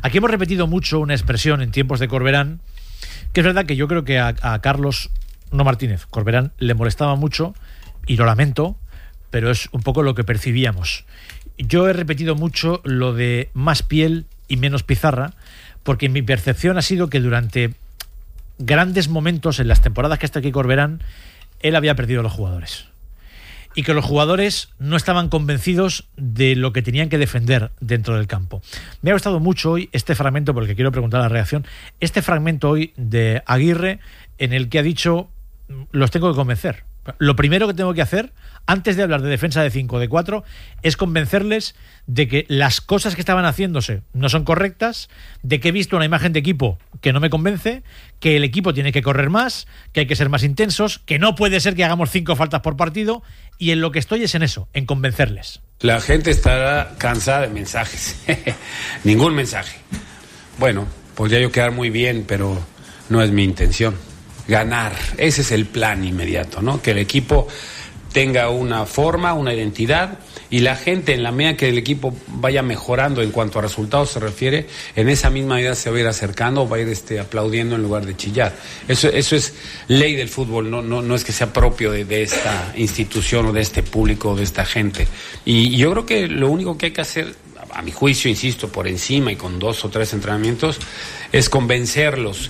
Aquí hemos repetido mucho una expresión en tiempos de Corberán, que es verdad que yo creo que a Carlos, no Martínez, Corberán le molestaba mucho, y lo lamento, pero es un poco lo que percibíamos. Yo he repetido mucho lo de más piel y menos pizarra, porque mi percepción ha sido que durante grandes momentos en las temporadas que está aquí Corberán, él había perdido a los jugadores. Y que los jugadores no estaban convencidos de lo que tenían que defender dentro del campo. Me ha gustado mucho hoy este fragmento, porque quiero preguntar la reacción, este fragmento hoy de Aguirre, en el que ha dicho, los tengo que convencer. Lo primero que tengo que hacer, antes de hablar de defensa de 5 o de 4, es convencerles de que las cosas que estaban haciéndose no son correctas, de que he visto una imagen de equipo que no me convence, que el equipo tiene que correr más, que hay que ser más intensos, que no puede ser que hagamos 5 faltas por partido, y en lo que estoy es en eso, en convencerles. La gente estará cansada de mensajes. Ningún mensaje. Bueno, podría yo quedar muy bien, pero no es mi intención. Ganar, ese es el plan inmediato, ¿no? Que el equipo tenga una forma, una identidad, y la gente, en la medida que el equipo vaya mejorando en cuanto a resultados se refiere, en esa misma medida se va a ir acercando, va a ir aplaudiendo en lugar de chillar. Eso es ley del fútbol, no es que sea propio de esta institución o de este público o de esta gente. Y yo creo que lo único que hay que hacer, a mi juicio, insisto, por encima y con 2 o 3 entrenamientos, es convencerlos,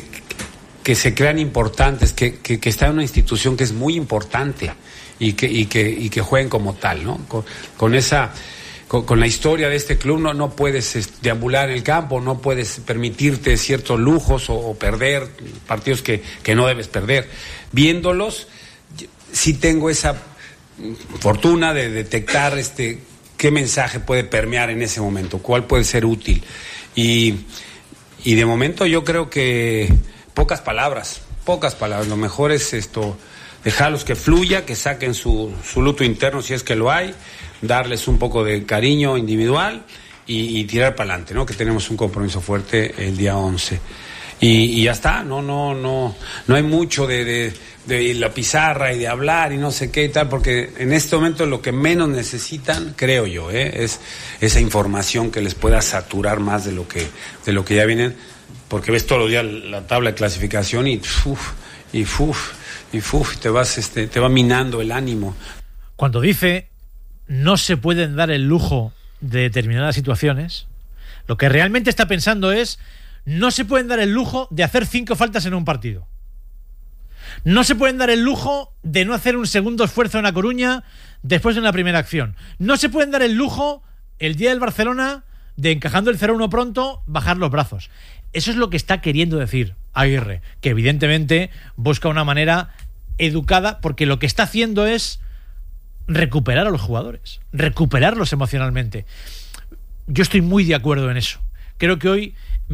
que se crean importantes, que está en una institución que es muy importante y que jueguen como tal, ¿no? Con la historia de este club no puedes deambular en el campo, no puedes permitirte ciertos lujos o perder partidos que no debes perder. Viéndolos, sí tengo esa fortuna de detectar qué mensaje puede permear en ese momento, cuál puede ser útil. Y de momento yo creo que pocas palabras, lo mejor es dejarlos que fluya, que saquen su luto interno si es que lo hay, darles un poco de cariño individual y tirar para adelante, ¿no? Que tenemos un compromiso fuerte el día 11 y ya está, no hay mucho de la pizarra y de hablar y no sé qué y tal, porque en este momento lo que menos necesitan, creo yo, es esa información que les pueda saturar más de lo que ya vienen. Porque ves todos los días la tabla de clasificación y te va minando el ánimo. Cuando dice no se pueden dar el lujo de determinadas situaciones, lo que realmente está pensando es no se pueden dar el lujo de hacer 5 faltas en un partido. No se pueden dar el lujo de no hacer un segundo esfuerzo en La Coruña después de una primera acción. No se pueden dar el lujo el día del Barcelona de, encajando el 0-1 pronto, bajar los brazos. Eso es lo que está queriendo decir Aguirre, que evidentemente busca una manera educada, porque lo que está haciendo es recuperar a los jugadores, recuperarlos emocionalmente. Yo estoy muy de acuerdo en eso. Creo que hoy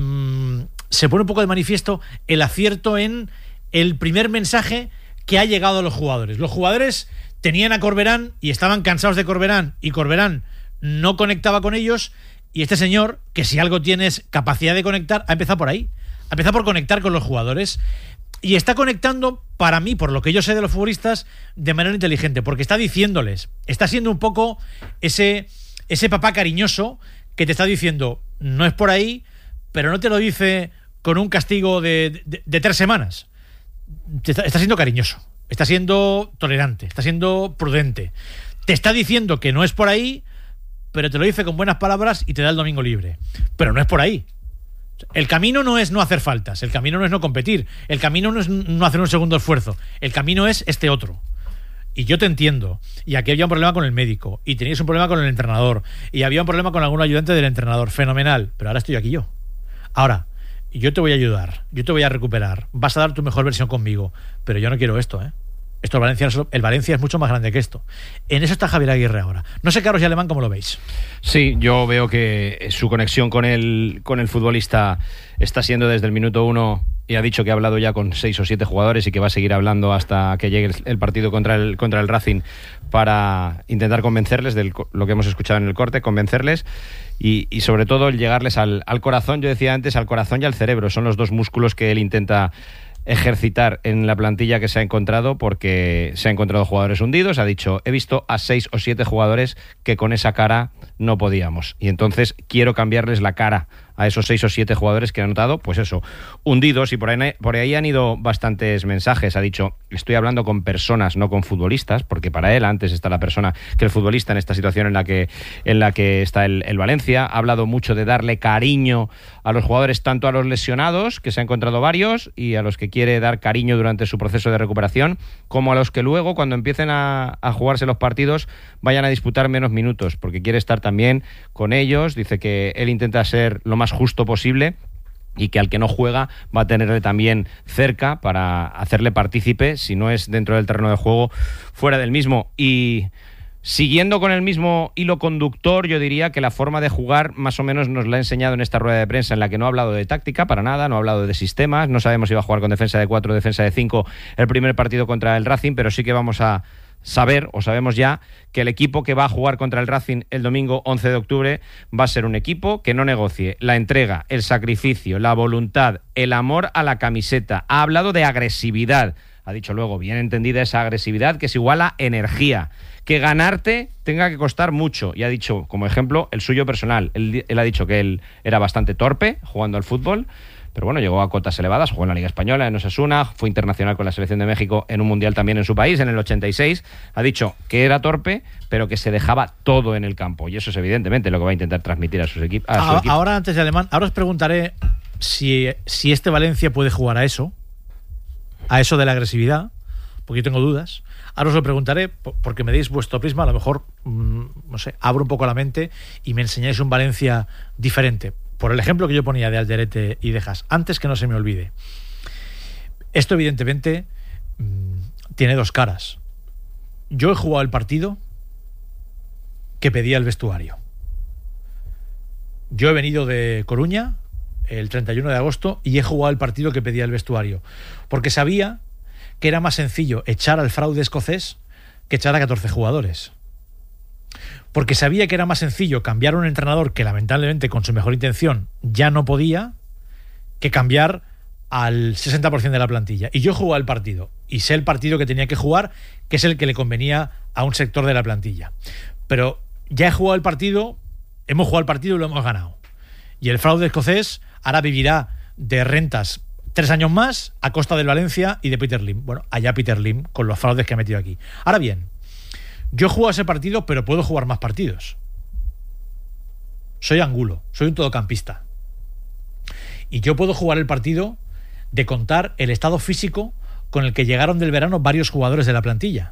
se pone un poco de manifiesto el acierto en el primer mensaje que ha llegado a los jugadores. Los jugadores tenían a Corberán y estaban cansados de Corberán, y Corberán no conectaba con ellos. Y este señor, que si algo tiene es capacidad de conectar, ha empezado por ahí. Ha empezado por conectar con los jugadores. Y está conectando, para mí, por lo que yo sé de los futbolistas, de manera inteligente. Porque está diciéndoles, está siendo un poco ese papá cariñoso que te está diciendo, no es por ahí, pero no te lo dice con un castigo de 3 semanas. Está siendo cariñoso, está siendo tolerante, está siendo prudente. Te está diciendo que no es por ahí, pero te lo dice con buenas palabras y te da el domingo libre. Pero no es por ahí. El camino no es no hacer faltas, el camino no es no competir, el camino no es no hacer un segundo esfuerzo, el camino es este otro. Y yo te entiendo. Y aquí había un problema con el médico, y teníais un problema con el entrenador, y había un problema con algún ayudante del entrenador. Fenomenal. Pero ahora estoy aquí yo. Ahora, yo te voy a ayudar, yo te voy a recuperar, vas a dar tu mejor versión conmigo, pero yo no quiero esto, ¿eh? Esto el Valencia es mucho más grande que esto. En eso está Javier Aguirre ahora. No sé, Carlos y Alemán, ¿cómo lo veis? Sí, yo veo que su conexión con el futbolista está siendo desde el minuto 1, y ha dicho que ha hablado ya con 6 o 7 jugadores y que va a seguir hablando hasta que llegue el partido contra el Racing, para intentar convencerles de lo que hemos escuchado en el corte, convencerles y sobre todo el llegarles al corazón. Yo decía antes, al corazón y al cerebro. Son los 2 músculos que él intenta ejercitar en la plantilla que se ha encontrado, porque se ha encontrado jugadores hundidos. Ha dicho, he visto a 6 o 7 jugadores que con esa cara no podíamos, y entonces quiero cambiarles la cara a esos 6 o 7 jugadores que han notado, pues eso, hundidos. Y por ahí han ido bastantes mensajes. Ha dicho, estoy hablando con personas, no con futbolistas, porque para él antes está la persona que el futbolista en esta situación en la que está el Valencia. Ha hablado mucho de darle cariño a los jugadores, tanto a los lesionados, que se ha encontrado varios, y a los que quiere dar cariño durante su proceso de recuperación, como a los que luego, cuando empiecen a jugarse los partidos, vayan a disputar menos minutos, porque quiere estar también con ellos. Dice que él intenta ser lo más justo posible y que al que no juega va a tenerle también cerca para hacerle partícipe, si no es dentro del terreno de juego, fuera del mismo. Y siguiendo con el mismo hilo conductor, yo diría que la forma de jugar más o menos nos la ha enseñado en esta rueda de prensa, en la que no ha hablado de táctica para nada, no ha hablado de sistemas, no sabemos si va a jugar con defensa de 4 o defensa de 5 el primer partido contra el Racing, pero sí que vamos a saber, o sabemos ya, que el equipo que va a jugar contra el Racing el domingo 11 de octubre va a ser un equipo que no negocie la entrega, el sacrificio, la voluntad, el amor a la camiseta. Ha hablado de agresividad, ha dicho luego, bien entendida esa agresividad, que es igual a energía, que ganarte tenga que costar mucho. Y ha dicho, como ejemplo, el suyo personal. Él ha dicho que él era bastante torpe jugando al fútbol, pero bueno, llegó a cotas elevadas, jugó en la Liga Española, en Osasuna, fue internacional con la selección de México en un mundial también en su país, en el 86. Ha dicho que era torpe, pero que se dejaba todo en el campo. Y eso es evidentemente lo que va a intentar transmitir a su equipo. Ahora, antes de Alemán, ahora os preguntaré si este Valencia puede jugar a eso de la agresividad, porque yo tengo dudas. Ahora os lo preguntaré porque me deis vuestro prisma, a lo mejor, no sé, abro un poco la mente y me enseñáis un Valencia diferente. Por el ejemplo que yo ponía de Alderete y de Haas, antes que no se me olvide. Esto evidentemente tiene dos caras. Yo he jugado el partido que pedía el vestuario. Yo he venido de Coruña el 31 de agosto y he jugado el partido que pedía el vestuario, porque sabía que era más sencillo echar al fraude escocés que echar a 14 jugadores. Porque sabía que era más sencillo cambiar a un entrenador que lamentablemente con su mejor intención ya no podía, que cambiar al 60% de la plantilla. Y yo he jugado el partido y sé el partido que tenía que jugar, que es el que le convenía a un sector de la plantilla. Pero ya he jugado el partido, hemos jugado el partido y lo hemos ganado. Y el fraude escocés ahora vivirá de rentas 3 años más a costa del Valencia y de Peter Lim. Bueno, allá Peter Lim con los fraudes que ha metido aquí. Ahora bien, yo he jugado ese partido, pero puedo jugar más partidos. Soy Angulo, soy un todocampista. Y yo puedo jugar el partido de contar el estado físico con el que llegaron del verano varios jugadores de la plantilla.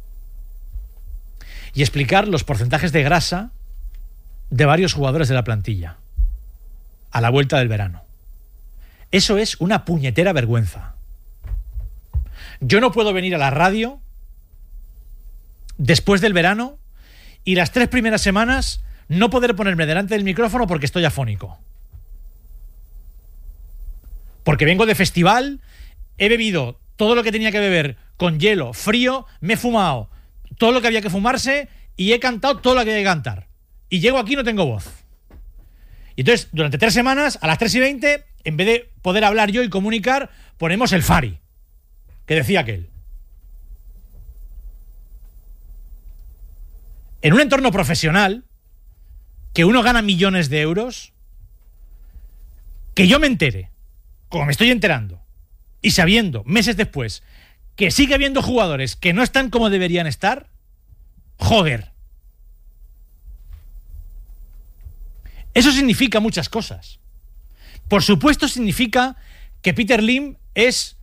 Y explicar los porcentajes de grasa de varios jugadores de la plantilla a la vuelta del verano. Eso es una puñetera vergüenza. Yo no puedo venir a la radio después del verano y las 3 primeras semanas no poder ponerme delante del micrófono porque estoy afónico. Porque vengo de festival, he bebido todo lo que tenía que beber con hielo, frío, me he fumado todo lo que había que fumarse y he cantado todo lo que había que cantar. Y llego aquí y no tengo voz. Y entonces, durante 3 semanas, a las 3:20, en vez de poder hablar yo y comunicar, ponemos el Fari, que decía aquel. En un entorno profesional, que uno gana millones de euros, que yo me entere, como me estoy enterando, y sabiendo, meses después, que sigue habiendo jugadores que no están como deberían estar, joder. Eso significa muchas cosas. Por supuesto significa que Peter Lim es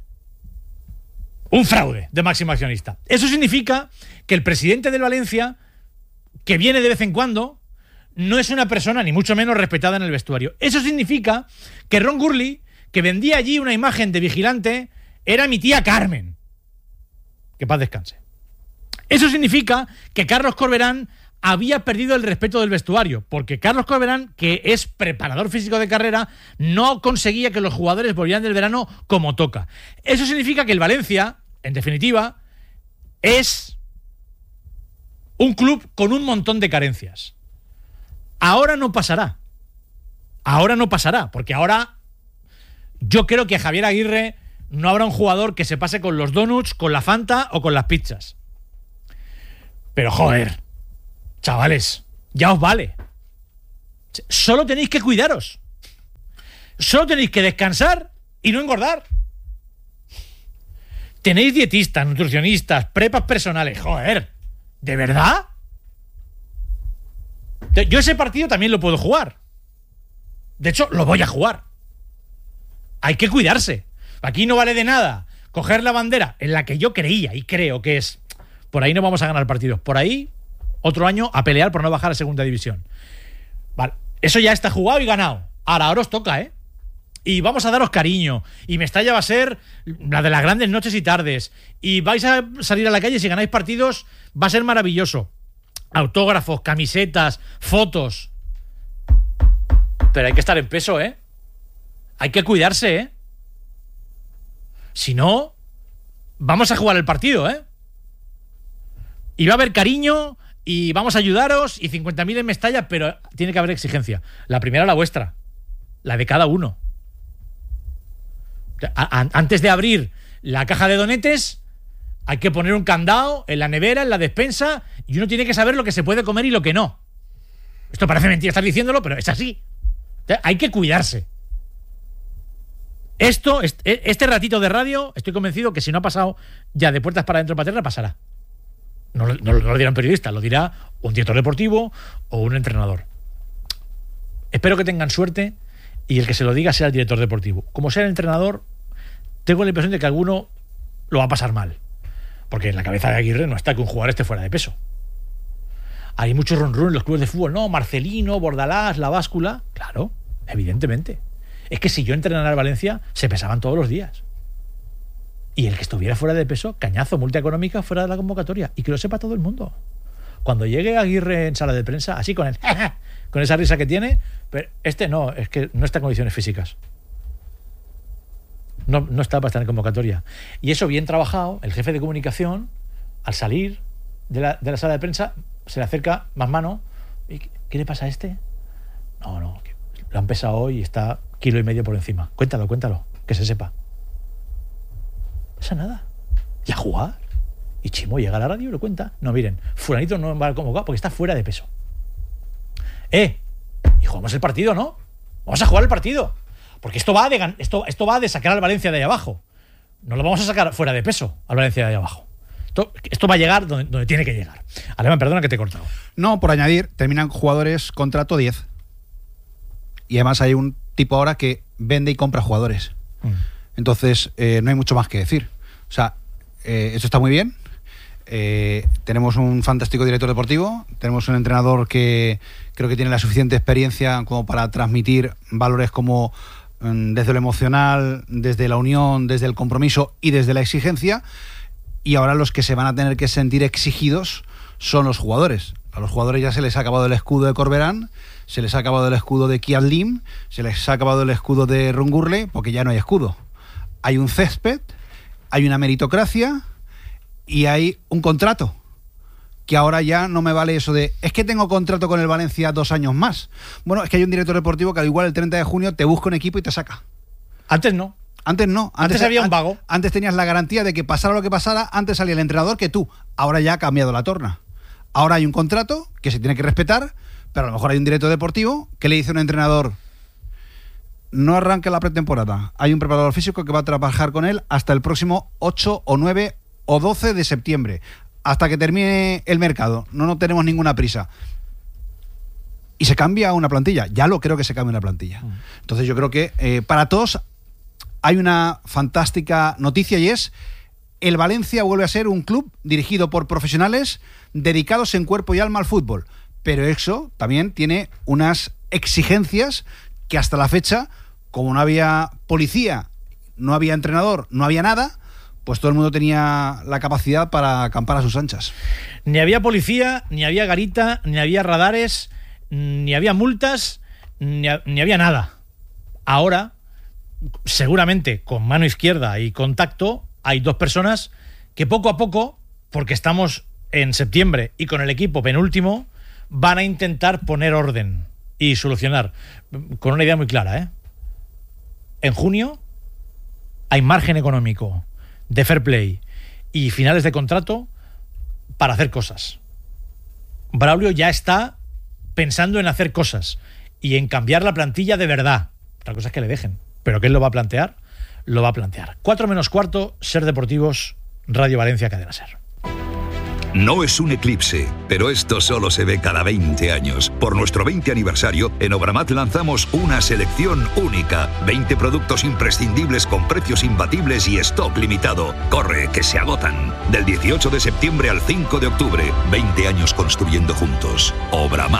un fraude de máximo accionista. Eso significa que el presidente del Valencia, que viene de vez en cuando, no es una persona ni mucho menos respetada en el vestuario. Eso significa que Ron Gurley, que vendía allí una imagen de vigilante, era mi tía Carmen. Que paz descanse. Eso significa que Carlos Corberán había perdido el respeto del vestuario, porque Carlos Corberán, que es preparador físico de carrera, no conseguía que los jugadores volvieran del verano como toca. Eso significa que el Valencia, en definitiva, es un club con un montón de carencias. Ahora no pasará. Porque ahora yo creo que a Javier Aguirre no habrá un jugador que se pase con los donuts, con la Fanta o con las pizzas. Pero joder, chavales, ya os vale. Solo tenéis que cuidaros. Solo tenéis que descansar y no engordar. Tenéis dietistas, nutricionistas, prepas personales. Joder, ¿de verdad? Yo ese partido también lo puedo jugar. De hecho, lo voy a jugar. Hay que cuidarse. Aquí no vale de nada coger la bandera en la que yo creía y creo que es... Por ahí no vamos a ganar partidos. Por ahí, otro año a pelear por no bajar a segunda división. Vale, eso ya está jugado y ganado. Ahora os toca, ¿eh? Y vamos a daros cariño. Y Mestalla va a ser la de las grandes noches y tardes. Y vais a salir a la calle, si ganáis partidos, va a ser maravilloso. Autógrafos, camisetas, fotos. Pero hay que estar en peso, ¿eh? Hay que cuidarse, ¿eh? Si no, vamos a jugar el partido, ¿eh? Y va a haber cariño, y vamos a ayudaros, y 50.000 en Mestalla, pero tiene que haber exigencia. La primera, la vuestra. La de cada uno. Antes de abrir la caja de donetes, hay que poner un candado en la nevera, en la despensa, y uno tiene que saber lo que se puede comer y lo que no. Esto parece mentira estar diciéndolo, pero es así. Hay que cuidarse. Este ratito de radio, estoy convencido que si no ha pasado ya de puertas para adentro Paterna, pasará. No lo dirá un periodista, lo dirá un director deportivo o un entrenador. Espero que tengan suerte y el que se lo diga sea el director deportivo. Como sea el entrenador, tengo la impresión de que alguno lo va a pasar mal. Porque en la cabeza de Aguirre no está que un jugador esté fuera de peso. Hay mucho ronrón en los clubes de fútbol. No, Marcelino, Bordalás, La Báscula. Claro, evidentemente. Es que si yo entrenara al Valencia, se pesaban todos los días. Y el que estuviera fuera de peso, cañazo, multa económica fuera de la convocatoria. Y que lo sepa todo el mundo. Cuando llegue Aguirre en sala de prensa, así con esa risa que tiene, pero no, es que no está en condiciones físicas. No está para estar en convocatoria. Y eso bien trabajado, el jefe de comunicación, al salir de la sala de prensa, se le acerca más mano. ¿Y qué le pasa a este? No, que lo han pesado hoy y está 1,5 kilos por encima. Cuéntalo, que se sepa. No pasa nada. Y a jugar. Y Chimo llega a la radio y lo cuenta. No, miren, fulanito no va a convocar porque está fuera de peso. Y jugamos el partido, ¿no? Vamos a jugar el partido. Porque esto va de sacar al Valencia de ahí abajo. No lo vamos a sacar fuera de peso al Valencia de ahí abajo. Esto va a llegar donde tiene que llegar. Alemán, perdona que te he cortado. No, por añadir, terminan jugadores contrato 10. Y además hay un tipo ahora que vende y compra jugadores. Entonces, no hay mucho más que decir. O sea, esto está muy bien. Tenemos un fantástico director deportivo. Tenemos un entrenador que creo que tiene la suficiente experiencia como para transmitir valores como desde lo emocional, desde la unión, desde el compromiso y desde la exigencia. Y ahora los que se van a tener que sentir exigidos son los jugadores. A los jugadores ya se les ha acabado el escudo de Corberán, se les ha acabado el escudo de Kian Lim, se les ha acabado el escudo de Rungurle, porque ya no hay escudo. Hay un césped, hay una meritocracia y hay un contrato. Que ahora ya no me vale eso de, es que tengo contrato con el Valencia 2 años más. Bueno, es que hay un director deportivo que al igual el 30 de junio te busca un equipo y te saca. Antes no. Antes había un vago. Antes tenías la garantía de que pasara lo que pasara, antes salía el entrenador que tú. Ahora ya ha cambiado la torna. Ahora hay un contrato que se tiene que respetar, pero a lo mejor hay un director deportivo que le dice a un entrenador, no arranque la pretemporada. Hay un preparador físico que va a trabajar con él hasta el próximo 8 o 9 o 12 de septiembre. Hasta que termine el mercado. No tenemos ninguna prisa. Y se cambia una plantilla. Ya lo creo que se cambia una plantilla. Entonces yo creo que para todos hay una fantástica noticia y es el Valencia vuelve a ser un club dirigido por profesionales dedicados en cuerpo y alma al fútbol. Pero eso también tiene unas exigencias que hasta la fecha, como no había policía, no había entrenador, no había nada, pues todo el mundo tenía la capacidad para acampar a sus anchas. Ni había policía, ni había garita, ni había radares, ni había multas, ni había nada. Ahora, seguramente con mano izquierda y contacto, hay 2 personas que poco a poco, porque estamos en septiembre y con el equipo penúltimo, van a intentar poner orden y solucionar. Con una idea muy clara, En junio hay margen económico de fair play y finales de contrato para hacer cosas. Braulio ya está pensando en hacer cosas y en cambiar la plantilla de verdad, Otra cosa es que le dejen. Pero que él lo va a plantear, lo va a plantear. 4 menos cuarto, Ser Deportivos, Radio Valencia, Cadena Ser. No es un eclipse, pero esto solo se ve cada 20 años. Por nuestro 20 aniversario, en Obramat lanzamos una selección única. 20 productos imprescindibles con precios imbatibles y stock limitado. Corre, que se agotan. Del 18 de septiembre al 5 de octubre. 20 años construyendo juntos. Obramat.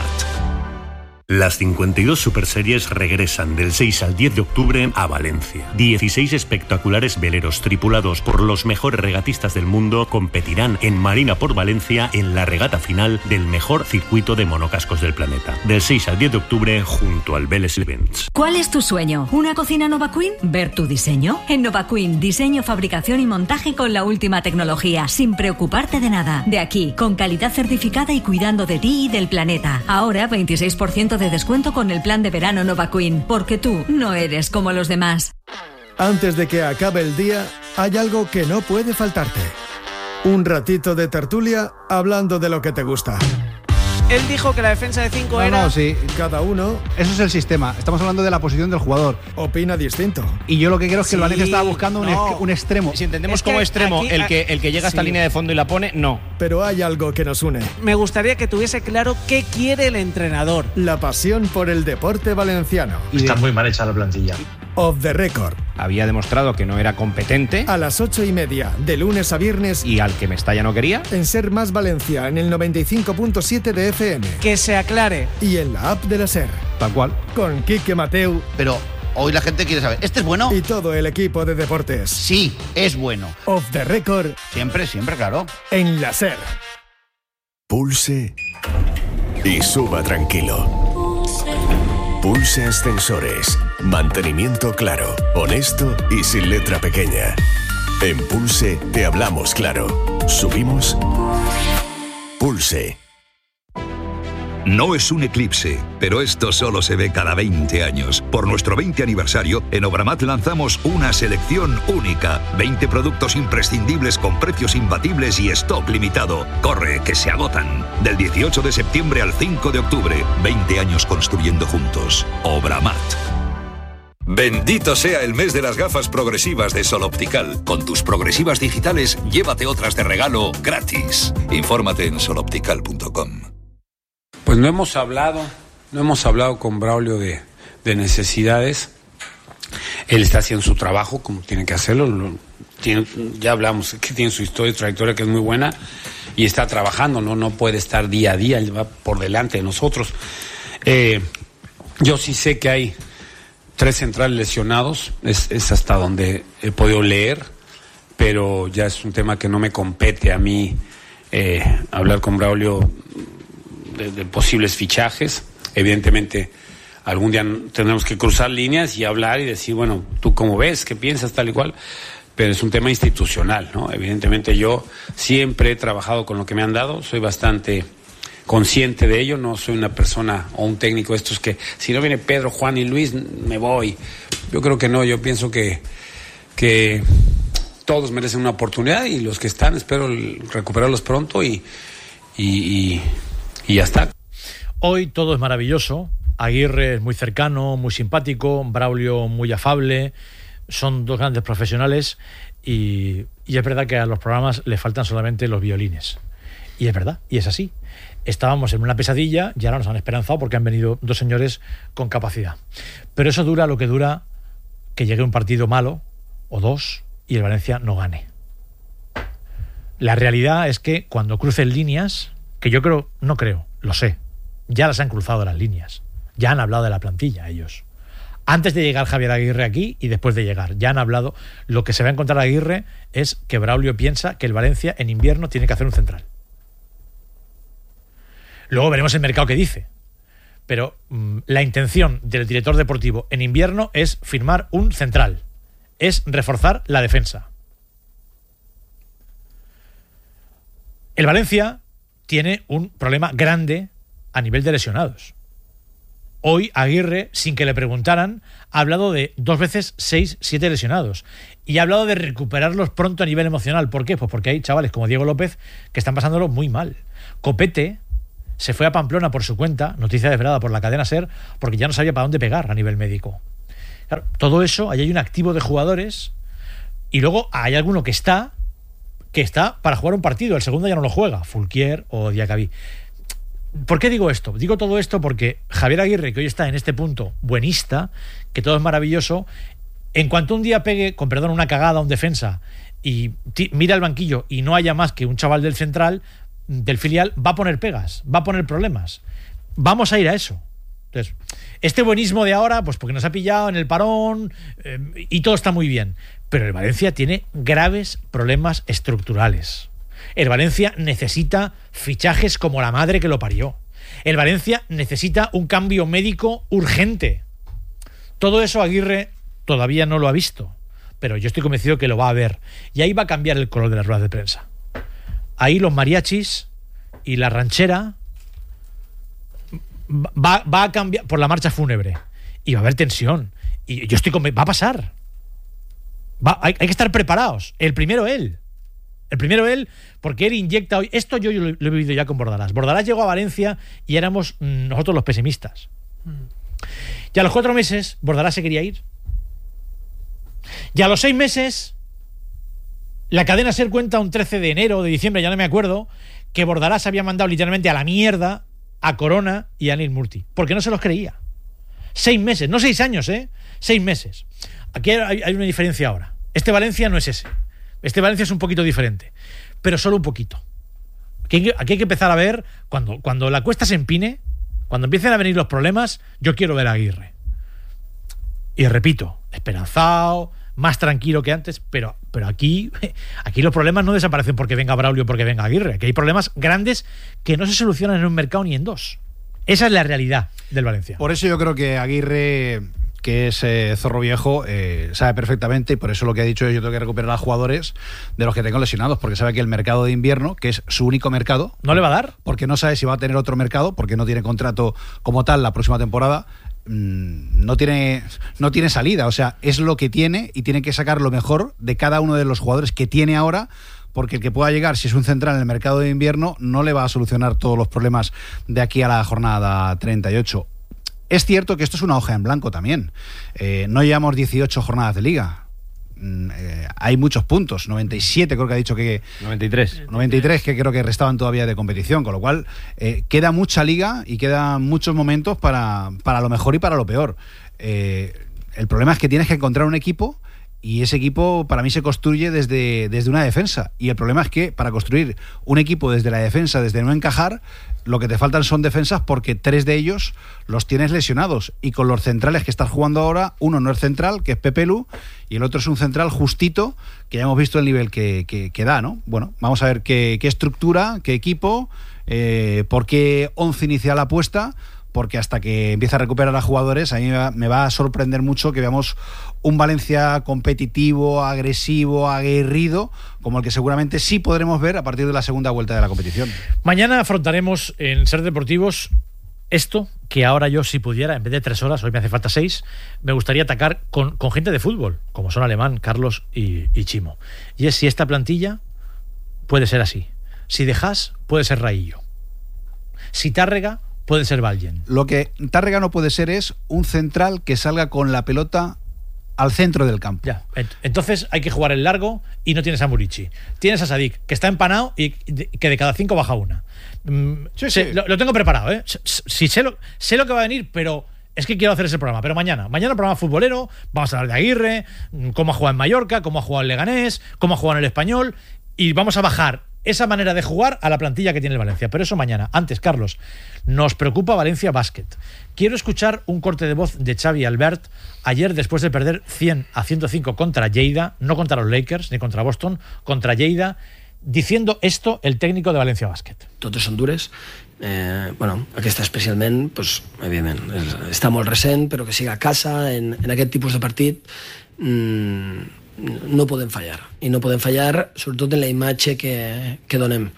Las 52 superseries regresan del 6 al 10 de octubre a Valencia. 16 espectaculares veleros tripulados por los mejores regatistas del mundo competirán en Marina por Valencia en la regata final del mejor circuito de monocascos del planeta. Del 6 al 10 de octubre junto al Vélez Events. ¿Cuál es tu sueño? ¿Una cocina Nova Queen? ¿Ver tu diseño? En Nova Queen, diseño, fabricación y montaje con la última tecnología, sin preocuparte de nada. De aquí, con calidad certificada y cuidando de ti y del planeta. Ahora 26% de descuento con el plan de verano Nova Queen, porque tú no eres como los demás. Antes de que acabe el día, hay algo que no puede faltarte. Un ratito de tertulia hablando de lo que te gusta. Él dijo que la defensa de 5 era... No, sí. Cada uno Eso es el sistema. Estamos hablando de la posición del jugador. opina distinto. Y yo lo que creo es que el Sí, Valencia estaba buscando no. un extremo. Si entendemos Es que como extremo aquí- el que llega a esta sí. línea de fondo y la pone, no. Pero hay algo que nos une. Me gustaría que tuviese claro qué quiere el entrenador. La pasión por el deporte valenciano. Y de- Está muy mal hecha la plantilla. Off the record. Había demostrado que no era competente A las 8:30, de lunes a viernes, y al que Mestalla no quería. en Ser Más Valencia, en el 95.7 de FM. Que se aclare. Y en la app de la Ser. Tal cual. Con Quique Mateu Pero hoy la gente quiere saber, ¿este es bueno? y todo el equipo de deportes. Sí, es bueno. Off the record, Siempre, claro. en la Ser. Pulse y suba tranquilo. Pulse Ascensores. Mantenimiento claro, honesto y sin letra pequeña. En Pulse te hablamos claro. Subimos. Pulse. No es un eclipse, pero esto solo se ve cada 20 años. Por nuestro 20 aniversario, en Obramat lanzamos una selección única. 20 productos imprescindibles con precios imbatibles y stock limitado. Corre, que se agotan. Del 18 de septiembre al 5 de octubre. 20 años construyendo juntos. Obramat. Bendito sea el mes de las gafas progresivas de Sol Optical. Con tus progresivas digitales, llévate otras de regalo gratis. Infórmate en soloptical.com. Pues no hemos hablado con Braulio de necesidades. Él está haciendo su trabajo como tiene que hacerlo. Ya hablamos que tiene su historia y trayectoria que es muy buena y está trabajando, no puede estar día a día, él va por delante de nosotros. Yo sí sé que hay 3 centrales lesionados, es hasta donde he podido leer, pero ya es un tema que no me compete a mí hablar con Braulio de posibles fichajes. Evidentemente algún día tendremos que cruzar líneas y hablar y decir, bueno, ¿tú cómo ves? ¿Qué piensas? Tal y cual. Pero es un tema institucional, ¿no? Evidentemente yo siempre he trabajado con lo que me han dado, soy bastante consciente de ello, no soy una persona o un técnico de estos que si no viene Pedro, Juan y Luis, me voy. Yo creo que no, yo pienso que todos merecen una oportunidad y los que están espero recuperarlos pronto y ya está. Hoy todo es maravilloso. Aguirre es muy cercano, muy simpático, Braulio muy afable, son 2 grandes profesionales y es verdad que a los programas le faltan solamente los violines. Y es verdad, y es así. Estábamos en una pesadilla y ahora nos han esperanzado porque han venido 2 señores con capacidad. Pero eso dura lo que dura que llegue un partido malo o 2 y el Valencia no gane. La realidad es que cuando crucen líneas, que yo lo sé, ya las han cruzado las líneas. Ya han hablado de la plantilla ellos. Antes de llegar Javier Aguirre aquí y después de llegar, ya han hablado. Lo que se va a encontrar Aguirre es que Braulio piensa que el Valencia en invierno tiene que hacer un central. Luego veremos el mercado que dice. Pero la intención del director deportivo en invierno es firmar un central. Es reforzar la defensa. El Valencia tiene un problema grande a nivel de lesionados. Hoy Aguirre, sin que le preguntaran, ha hablado de 2 veces 6, 7 lesionados. Y ha hablado de recuperarlos pronto a nivel emocional. ¿Por qué? Pues porque hay chavales como Diego López que están pasándolo muy mal. Copete se fue a Pamplona por su cuenta, noticia desvelada por la cadena SER, porque ya no sabía para dónde pegar a nivel médico. Claro, todo eso, ahí hay un activo de jugadores y luego hay alguno que está para jugar un partido, el segundo ya no lo juega, Fulquier o Diacabí. ¿Por qué digo esto? Digo todo esto porque Javier Aguirre, que hoy está en este punto buenista, que todo es maravilloso, en cuanto un día pegue, con perdón, una cagada a un defensa y mira el banquillo y no haya más que un chaval del central, del filial, va a poner pegas, va a poner problemas. Vamos a ir a eso. Entonces, este buenismo de ahora, pues porque nos ha pillado en el parón y todo está muy bien. Pero el Valencia tiene graves problemas estructurales. El Valencia necesita fichajes como la madre que lo parió. El Valencia necesita un cambio médico urgente. Todo eso Aguirre todavía no lo ha visto, pero yo estoy convencido que lo va a ver. Y ahí va a cambiar el color de las ruedas de prensa. Ahí los mariachis y la ranchera va a cambiar por la marcha fúnebre. Y va a haber tensión. Y yo estoy convencido, va a pasar. Hay que estar preparados. El primero él, porque él inyecta hoy. Esto yo lo he vivido ya con Bordalás. Bordalás llegó a Valencia y éramos nosotros los pesimistas. Y a los 4 meses, Bordalás se quería ir. Y a los 6 meses, la cadena SER cuenta un 13 de enero o de diciembre, ya no me acuerdo, que Bordalás había mandado literalmente a la mierda a Corona y a Neil Murti, porque no se los creía. 6 meses, no 6 años, 6 meses. Aquí hay una diferencia ahora. Este Valencia no es ese. Este Valencia es un poquito diferente, pero solo un poquito. Aquí hay que empezar a ver, cuando la cuesta se empine, cuando empiecen a venir los problemas, yo quiero ver a Aguirre. Y repito, esperanzado, más tranquilo que antes, pero aquí los problemas no desaparecen porque venga Braulio o porque venga Aguirre. Aquí hay problemas grandes que no se solucionan en un mercado ni en 2. Esa es la realidad del Valencia. Por eso yo creo que Aguirre, que es zorro viejo, sabe perfectamente, y por eso lo que ha dicho es: yo tengo que recuperar a jugadores de los que tengo lesionados, porque sabe que el mercado de invierno, que es su único mercado, no le va a dar, porque no sabe si va a tener otro mercado, porque no tiene contrato como tal la próxima temporada. No tiene salida, o sea, es lo que tiene y tiene que sacar lo mejor de cada uno de los jugadores que tiene ahora, porque el que pueda llegar, si es un central en el mercado de invierno, no le va a solucionar todos los problemas de aquí a la jornada 38. Es cierto que esto es una hoja en blanco también. No llevamos 18 jornadas de liga. Hay muchos puntos, 97 creo que ha dicho que 93 que creo que restaban todavía de competición, con lo cual queda mucha liga y quedan muchos momentos para lo mejor y para lo peor. El problema es que tienes que encontrar un equipo, y ese equipo para mí se construye desde una defensa, y el problema es que para construir un equipo desde la defensa, desde no encajar, lo que te faltan son defensas, porque 3 de ellos los tienes lesionados, y con los centrales que estás jugando ahora, uno no es central, que es Pepe Lu, y el otro es un central justito, que ya hemos visto el nivel que da, ¿no? Bueno, vamos a ver qué estructura, qué equipo, por qué 11 inicial apuesta, porque hasta que empiece a recuperar a jugadores, a mí me va a sorprender mucho que veamos un Valencia competitivo, agresivo, aguerrido, como el que seguramente sí podremos ver a partir de la segunda vuelta de la competición. Mañana afrontaremos en Ser Deportivos esto que ahora yo, si pudiera, en vez de 3 horas, hoy me hace falta 6, me gustaría atacar con gente de fútbol, como son Alemán, Carlos y Chimo. Y es si esta plantilla puede ser así. Si dejas, puede ser Raillo. Si Tárrega, puede ser Valgen. Lo que Tárrega no puede ser es un central que salga con la pelota al centro del campo. Ya. Entonces hay que jugar el largo y no tienes a Murici. Tienes a Sadik, que está empanado y que de cada 5 baja una. Sí. Lo tengo preparado, ¿eh? Sí, sé lo que va a venir, pero es que quiero hacer ese programa. Pero mañana programa futbolero, vamos a hablar de Aguirre, cómo ha jugado en Mallorca, cómo ha jugado en Leganés, cómo ha jugado en el Español, y vamos a bajar esa manera de jugar a la plantilla que tiene el Valencia. Pero eso mañana. Antes, Carlos, nos preocupa Valencia Basket. Quiero escuchar un corte de voz de Xavi Albert ayer, después de perder 100-105 contra Lleida, no contra los Lakers ni contra Boston, contra Lleida, diciendo esto el técnico de Valencia Basket. Totes són dures. Aquesta especialment, doncs, evidentment, està molt recent, però que siga a casa, en aquest tipus de partit, no podem fallar, i no podem fallar sobretot en la imatge que donem.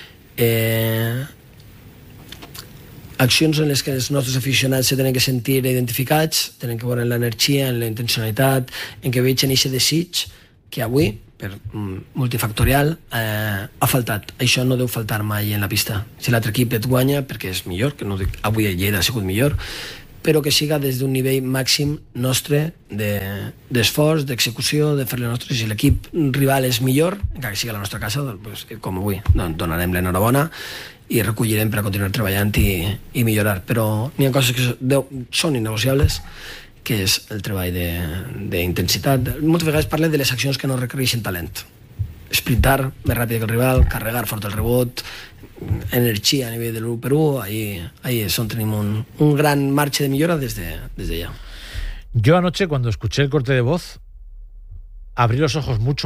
Accions en les que els nostres aficionats se tenen que sentir identificats, tenen que veure en l'energia, en la intencionalitat, en que vegin aquest desig que avui, per multifactorial, ha faltat. Això no deu faltar mai en la pista. Si l'altre equip et guanya, perquè és millor, que no dic avui el Lleida ha sigut millor, però que siga des d'un nivell màxim nostre d'esforç, d'execució, de fer-le nostre. Si l'equip rival és millor, encara que sigui a la nostra casa, doncs, com avui, doncs donarem l'enhorabona i recollirem per a continuar treballant i millorar. Però n'hi ha coses que són innegociables, que és el treball d'intensitat. Moltes vegades parle de les accions que no requereixen talent. Sprintar més ràpid que el rival, carregar fort el rebot, energia a nivell de l'1x1, ahí es donde tenemos un gran marge de millora desde ya. Yo anoche, cuando escuché el corte de voz, abrí los ojos mucho,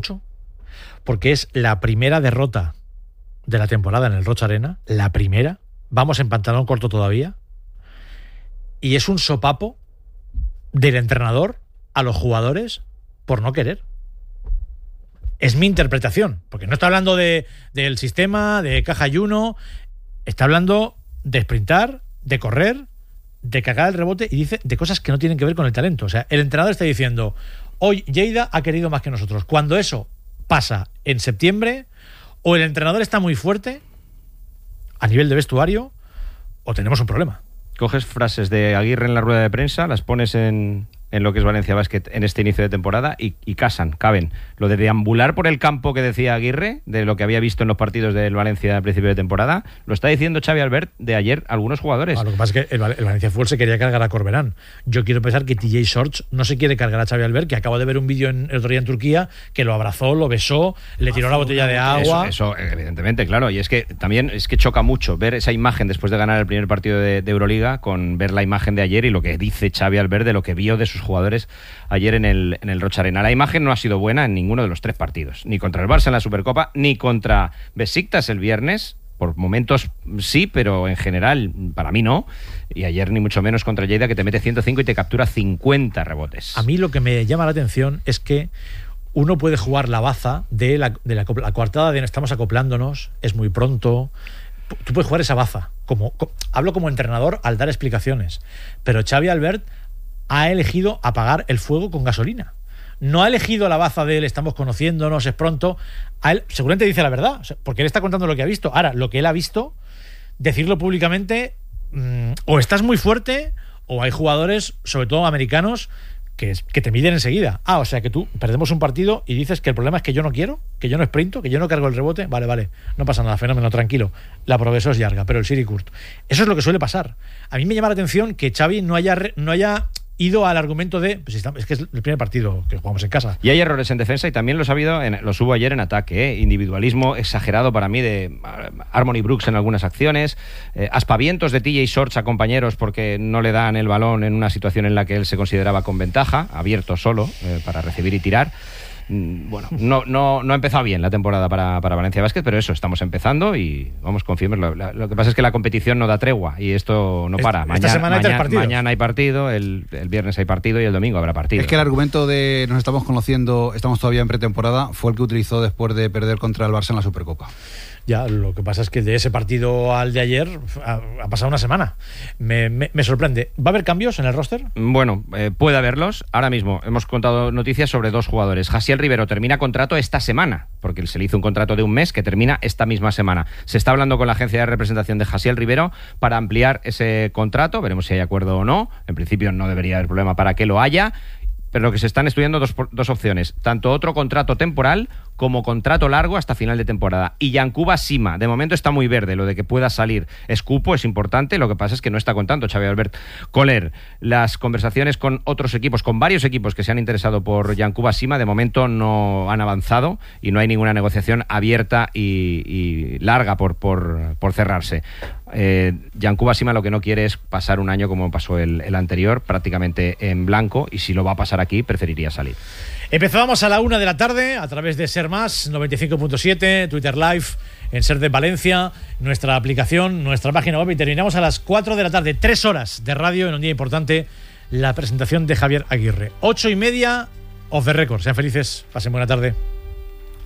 porque es la primera derrota de la temporada en el Rocha Arena, la primera. Vamos en pantalón corto todavía, y es un sopapo del entrenador a los jugadores por no querer. Es mi interpretación, porque no está hablando del sistema, de caja y uno, está hablando de sprintar, de correr, de cagar el rebote, y dice de cosas que no tienen que ver con el talento. O sea, el entrenador está diciendo, hoy Lleida ha querido más que nosotros. Cuando eso pasa en septiembre, o el entrenador está muy fuerte a nivel de vestuario, o tenemos un problema. Coges frases de Aguirre en la rueda de prensa, las pones en lo que es Valencia Basket en este inicio de temporada y caben. Lo de deambular por el campo que decía Aguirre, de lo que había visto en los partidos del Valencia al principio de temporada, lo está diciendo Xavi Albert de ayer algunos jugadores. Lo que pasa es que el Valencia Fútbol se quería cargar a Corberán. Yo quiero pensar que TJ Shorts no se quiere cargar a Xavi Albert, que acabo de ver un vídeo el otro día en Turquía, que lo abrazó, lo besó, le tiró la botella de agua. Eso evidentemente, claro. Y es que también choca mucho ver esa imagen después de ganar el primer partido de Euroliga con ver la imagen de ayer y lo que dice Xavi Albert de lo que vio de sus jugadores ayer en el Rocha Arena. La imagen no ha sido buena en ninguno de los 3 partidos, ni contra el Barça en la Supercopa, ni contra Besiktas el viernes. Por momentos sí, pero en general para mí no. Y ayer ni mucho menos contra Lleida, que te mete 105 y te captura 50 rebotes. A mí lo que me llama la atención es que uno puede jugar la baza de la coartada de estamos acoplándonos, es muy pronto. Tú puedes jugar esa baza. Hablo como entrenador al dar explicaciones. Pero Xavi Albert ha elegido apagar el fuego con gasolina. No ha elegido la baza de él, estamos conociéndonos, es pronto. A él seguramente dice la verdad, porque él está contando lo que ha visto. Ahora, lo que él ha visto, decirlo públicamente, o estás muy fuerte, o hay jugadores, sobre todo americanos, que te miden enseguida. O sea que tú perdemos un partido y dices que el problema es que yo no quiero, que yo no sprinto, que yo no cargo el rebote. Vale, no pasa nada, fenómeno, tranquilo. La progresión es larga, pero el Siri Kurt. Eso es lo que suele pasar. A mí me llama la atención que Xavi no haya ido al argumento de es que es el primer partido que jugamos en casa. Y hay errores en defensa y también los hubo ayer en ataque, individualismo exagerado para mí de Harmony Brooks en algunas acciones, aspavientos de TJ Shorts a compañeros porque no le dan el balón en una situación en la que él se consideraba con ventaja, abierto solo para recibir y tirar. Bueno, no ha empezado bien la temporada para Valencia Basket, pero eso, estamos empezando y vamos con firmes. Lo que pasa es que la competición no da tregua y esto no para. Esta semana hay 3 partidos. Mañana hay partido, el viernes hay partido y el domingo habrá partido. Es que el argumento de nos estamos conociendo, estamos todavía en pretemporada, fue el que utilizó después de perder contra el Barça en la Supercopa. Ya, lo que pasa es que de ese partido al de ayer ha pasado una semana. Me sorprende. ¿Va a haber cambios en el roster? Bueno, puede haberlos. Ahora mismo hemos contado noticias sobre 2 jugadores. Jaciel Rivero termina contrato esta semana, porque se le hizo un contrato de un mes que termina esta misma semana. Se está hablando con la agencia de representación de Jaciel Rivero para ampliar ese contrato. Veremos si hay acuerdo o no. En principio no debería haber problema para que lo haya. Pero lo que se están estudiando dos opciones, tanto otro contrato temporal como contrato largo hasta final de temporada. Y Yankuba Sima, de momento está muy verde, lo de que pueda salir. Escupo es importante, lo que pasa es que no está contando Xavi Albert. Coller, las conversaciones con otros equipos, con varios equipos que se han interesado por Yankuba Sima, de momento no han avanzado y no hay ninguna negociación abierta y larga por cerrarse. Yankuba Sima lo que no quiere es pasar un año como pasó el anterior, prácticamente en blanco, y si lo va a pasar aquí, preferiría salir. Empezábamos a la 1 de la tarde a través de Ser Más 95.7, Twitter Live, en Ser de Valencia, nuestra aplicación, nuestra página web, y terminamos a las 4 de la tarde, 3 horas de radio en un día importante, la presentación de Javier Aguirre. 8:30, Off the Record. Sean felices, pasen buena tarde.